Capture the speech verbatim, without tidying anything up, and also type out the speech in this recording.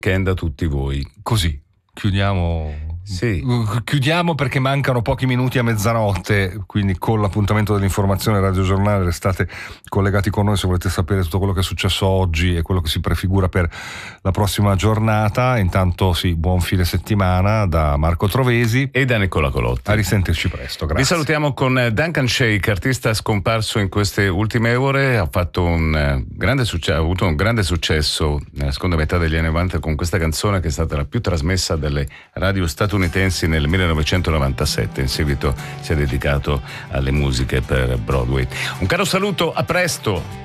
weekend a tutti voi. Così, chiudiamo... Sì. Chiudiamo perché mancano pochi minuti a mezzanotte, quindi con l'appuntamento dell'informazione Radio Giornale restate collegati con noi se volete sapere tutto quello che è successo oggi e quello che si prefigura per la prossima giornata. Intanto sì, buon fine settimana da Marco Trovesi e da Nicola Colotti. A risentirci presto, grazie. Vi salutiamo con Duncan Sheik, artista scomparso in queste ultime ore. Ha fatto un grande successo, ha avuto un grande successo nella seconda metà degli anni novanta con questa canzone che è stata la più trasmessa dalle radio statunitensi nel millenovecentonovantasette. In seguito si è dedicato alle musiche per Broadway. Un caro saluto, a presto!